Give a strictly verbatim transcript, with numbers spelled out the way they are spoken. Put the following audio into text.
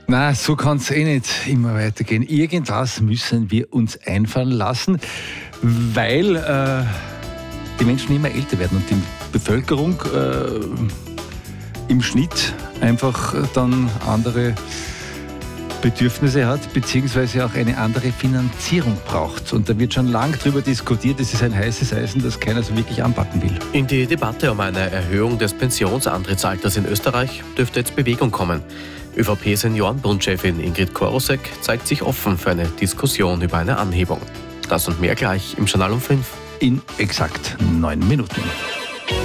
Na, so kann es eh nicht immer weitergehen. Irgendwas müssen wir uns einfallen lassen, weil äh, die Menschen immer älter werden und die Bevölkerung äh, im Schnitt einfach dann andere Bedürfnisse hat, beziehungsweise auch eine andere Finanzierung braucht. Und da wird schon lange darüber diskutiert, es ist ein heißes Eisen, das keiner so wirklich anpacken will. In die Debatte um eine Erhöhung des Pensionsantrittsalters in Österreich dürfte jetzt Bewegung kommen. ÖVP-Seniorenbundchefin Ingrid Korosek zeigt sich offen für eine Diskussion über eine Anhebung. Das und mehr gleich im Journal um fünf. In exakt neun Minuten.